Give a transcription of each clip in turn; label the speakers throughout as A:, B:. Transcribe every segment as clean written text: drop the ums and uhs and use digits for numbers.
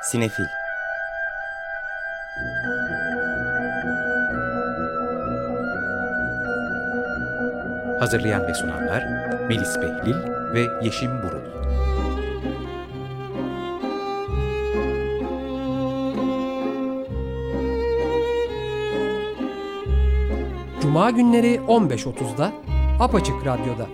A: Sinefil.
B: Hazırlayan ve sunanlar Melis Behlil ve Yeşim Burul.
C: Cuma günleri 15.30'da Apaçık Radyo'da.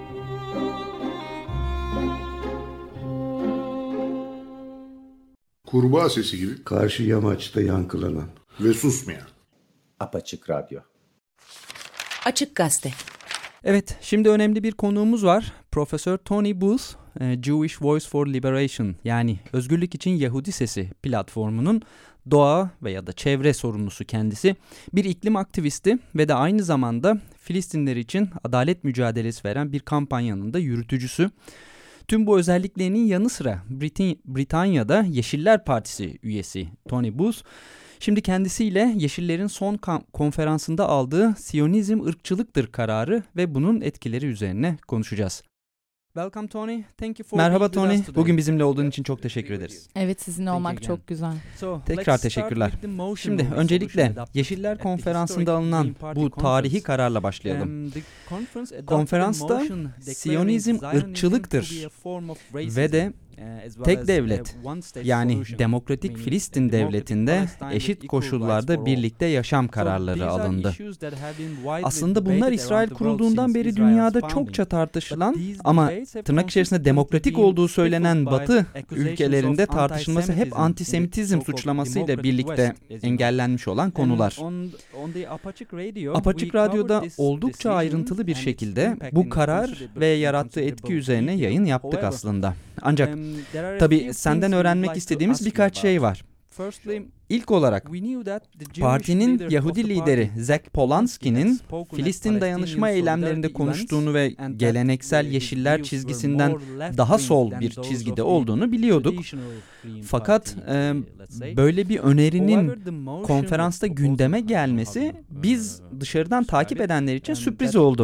D: Kurbağa sesi gibi
E: Karşı yamaçta yankılanan.
D: ve susmayan.
A: Apaçık Radyo.
F: Açık Gazete.
G: Evet, şimdi önemli bir konuğumuz var. Profesör Tony Booth, Jewish Voice for Liberation yani Özgürlük için Yahudi Sesi platformunun doğa veya da çevre sorumlusu kendisi. Bir iklim aktivisti ve de aynı zamanda Filistinler için adalet mücadelesi veren bir kampanyanın da yürütücüsü. Tüm bu özelliklerinin yanı sıra Britanya'da Yeşiller Partisi üyesi Tony Booth. Şimdi kendisiyle Yeşillerin son konferansında aldığı Siyonizm ırkçılıktır kararı ve bunun etkileri üzerine konuşacağız. Welcome Tony. Thank you for Merhaba Tony. Bugün bizimle olduğun için çok teşekkür ederiz.
F: Evet, sizinle olmak çok güzel.
G: Tekrar teşekkürler. Şimdi öncelikle Yeşiller Konferansı'nda alınan bu tarihi kararla başlayalım. Konferansta Siyonizm ırkçılıktır ve de tek devlet yani Demokratik Filistin Devleti'nde eşit koşullarda birlikte yaşam kararları alındı. Aslında bunlar İsrail kurulduğundan beri dünyada çokça tartışılan ama tırnak içerisinde demokratik olduğu söylenen Batı ülkelerinde tartışılması hep antisemitizm suçlamasıyla birlikte engellenmiş olan konular. Apaçık Radyo'da oldukça ayrıntılı bir şekilde bu karar ve yarattığı etki üzerine yayın yaptık aslında. Ancak tabii senden öğrenmek istediğimiz birkaç şey var. İlk olarak partinin Yahudi lideri Zach Polanski'nin Filistin dayanışma eylemlerinde konuştuğunu ve geleneksel Yeşiller çizgisinden daha sol bir çizgide olduğunu biliyorduk. Fakat böyle bir önerinin konferansta gündeme gelmesi biz dışarıdan takip edenler için sürpriz oldu.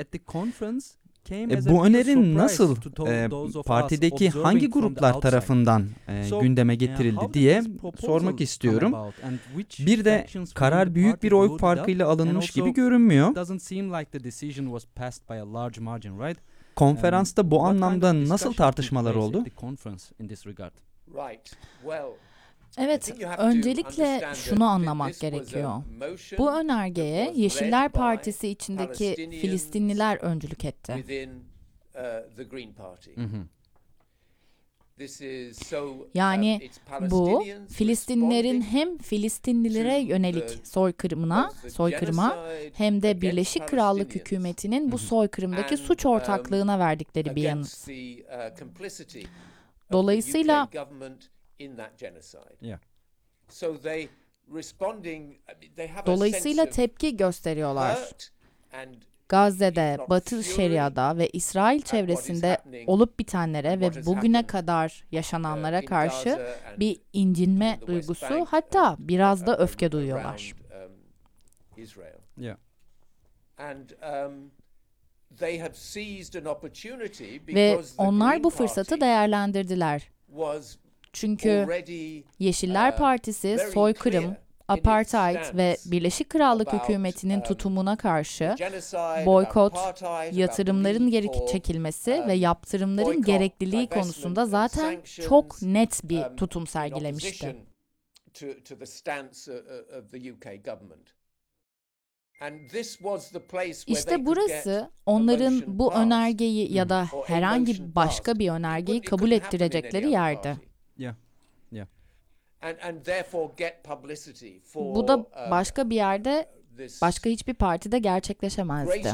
G: Bu öneri nasıl partideki hangi gruplar tarafından gündeme getirildi diye sormak istiyorum. Bir de karar büyük bir oy farkıyla alınmış gibi görünmüyor. Konferansta bu anlamda nasıl tartışmalar oldu?
F: Evet, öncelikle şunu anlamak gerekiyor. Bu önergeye Yeşiller Partisi içindeki Filistinliler öncülük etti. Yani bu Filistinlilerin hem Filistinlilere yönelik soykırıma hem de Birleşik Krallık hükümetinin bu soykırımdaki suç ortaklığına verdikleri bir yanıt. Dolayısıyla tepki gösteriyorlar. Gazze'de, Batı Şeria'da ve İsrail çevresinde olup bitenlere ve bugüne kadar yaşananlara karşı bir incinme duygusu, hatta biraz da öfke duyuyorlar. Ve onlar bu fırsatı değerlendirdiler. Çünkü Yeşiller Partisi soykırım, apartheid ve Birleşik Krallık hükümetinin tutumuna karşı boykot, yatırımların geri çekilmesi ve yaptırımların gerekliliği konusunda zaten çok net bir tutum sergilemişti. İşte burası onların bu önergeyi ya da herhangi başka bir önergeyi kabul ettirecekleri yerdi. Bu da başka bir yerde, başka hiçbir partide gerçekleşemezdi.